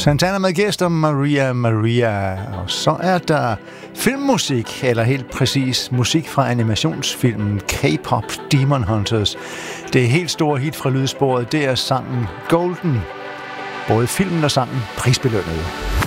Santana med gæster Maria Maria. Og så er der filmmusik, eller helt præcis musik fra animationsfilmen K-pop Demon Hunters. Det helt store hit fra lydsporet, det er sangen Golden. Både filmen og sangen prisbelønnede.